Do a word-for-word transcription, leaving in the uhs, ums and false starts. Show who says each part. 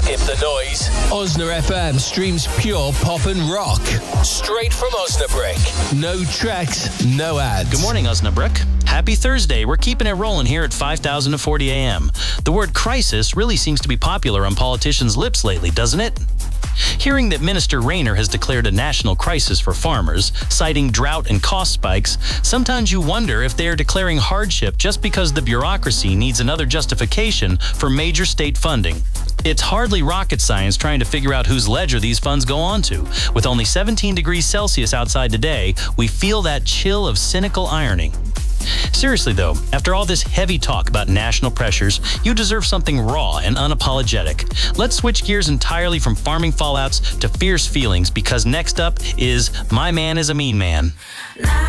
Speaker 1: Skip the noise. Osna F M streams pure pop and rock. Straight from Osnabrück. No tracks, no ads.
Speaker 2: Good morning, Osnabrück. Happy Thursday. We're keeping it rolling here at five thousand forty A M. The word crisis really seems to be popular on politicians' lips lately, doesn't it? Hearing that Minister Rayner has declared a national crisis for farmers, citing drought and cost spikes, sometimes you wonder if they are declaring hardship just because the bureaucracy needs another justification for major state funding. It's hardly rocket science trying to figure out whose ledger these funds go on to. With only seventeen degrees Celsius outside today, we feel that chill of cynical irony. Seriously though, after all this heavy talk about national pressures, you deserve something raw and unapologetic. Let's switch gears entirely from farming fallouts to fierce feelings, because next up is My Man is a Mean Man.